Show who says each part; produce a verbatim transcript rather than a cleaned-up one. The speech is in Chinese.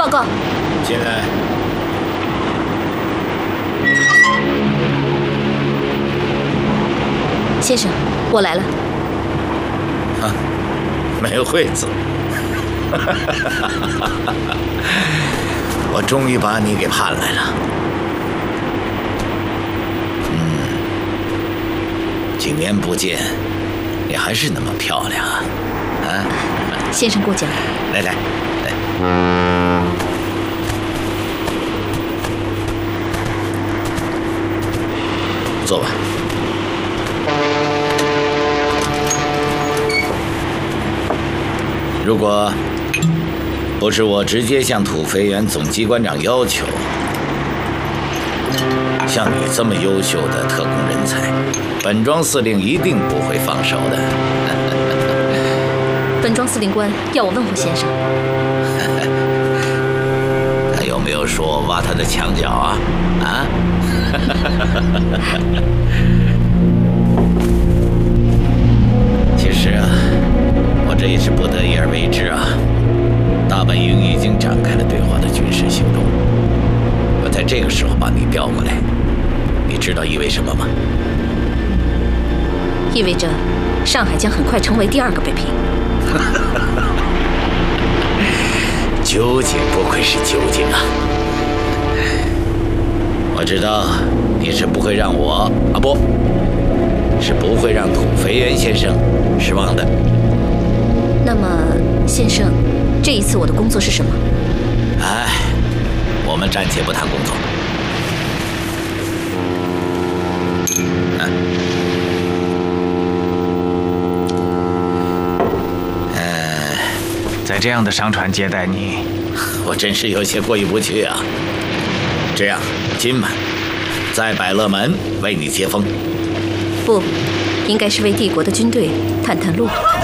Speaker 1: 报告。
Speaker 2: 进来。
Speaker 1: 先生，我来了。
Speaker 2: 啊，美惠子，我终于把你给盼来了。嗯，几年不见，你还是那么漂亮啊！啊，
Speaker 1: 先生过奖。
Speaker 2: 来来来，坐吧。如果不是我直接向土肥原总机关长要求，像你这么优秀的特工人才，本庄司令一定不会放手的。
Speaker 1: 本庄司令官要我问候先生。
Speaker 2: 他有没有说我挖他的墙角啊？啊？其实啊，我这也是不得已而为之啊。大本营已经展开了对华的军事行动，我在这个时候把你调过来，你知道意味什么吗？
Speaker 1: 意味着上海将很快成为第二个北平。
Speaker 2: 究竟不愧是究竟啊！我知道你是不会让我啊不，是不会让土肥原先生失望的。
Speaker 1: 那么，先生，这一次我的工作是什么？
Speaker 2: 哎，我们暂且不谈工作。啊，呃，
Speaker 3: 在这样的商船接待你，
Speaker 2: 我真是有些过意不去啊。这样，今晚在百乐门为你接风。
Speaker 1: 不，应该是为帝国的军队探探路。